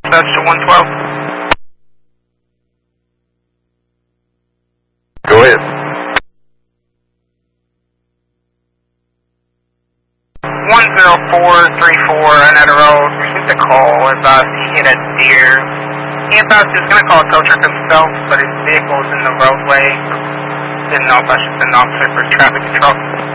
That's to 112. Go ahead. 10434, another road. Received a call about he hit a deer. He about he was going to call a tow truck himself, but his vehicle was in the roadway. Didn't know if I should send an officer for traffic control.